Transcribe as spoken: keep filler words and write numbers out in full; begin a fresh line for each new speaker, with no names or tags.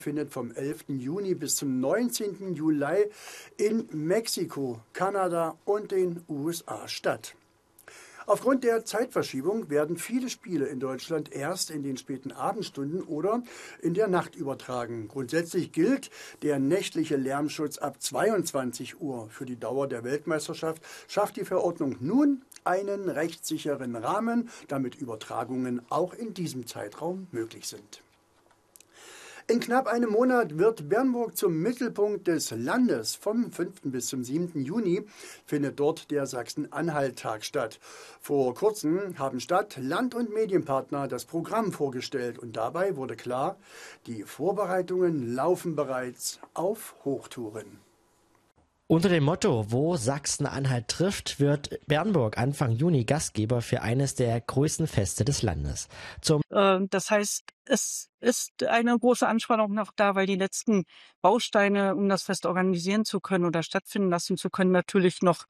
findet vom elften Juni bis zum neunzehnten Juli in Mexiko, Kanada und den U S A statt. Aufgrund der Zeitverschiebung werden viele Spiele in Deutschland erst in den späten Abendstunden oder in der Nacht übertragen. Grundsätzlich gilt der nächtliche Lärmschutz ab zweiundzwanzig Uhr. Für die Dauer der Weltmeisterschaft schafft die Verordnung nun einen rechtssicheren Rahmen, damit Übertragungen auch in diesem Zeitraum möglich sind. In knapp einem Monat wird Bernburg zum Mittelpunkt des Landes. Vom fünften bis zum siebten Juni findet dort der Sachsen-Anhalt-Tag statt. Vor kurzem haben Stadt, Land und Medienpartner das Programm vorgestellt und dabei wurde klar, die Vorbereitungen laufen bereits auf Hochtouren.
Unter dem Motto „Wo Sachsen-Anhalt trifft“ wird Bernburg Anfang Juni Gastgeber für eines der größten Feste des Landes. Zum
Das heißt, es ist eine große Anspannung noch da, weil die letzten Bausteine, um das Fest organisieren zu können oder stattfinden lassen zu können, natürlich noch